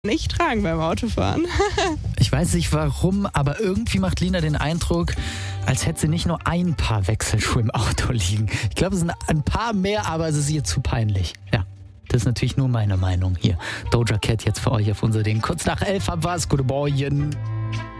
nicht tragen beim Autofahren. Ich weiß nicht warum, aber irgendwie macht Lina den Eindruck, als hätte sie nicht nur ein Paar Wechselschuhe im Auto liegen. Ich glaube, es sind ein paar mehr, aber es ist ihr zu peinlich. Ja, das ist natürlich nur meine Meinung hier. Doja Cat jetzt für euch auf unser Ding. Kurz nach 11 war es. Gute Morgen.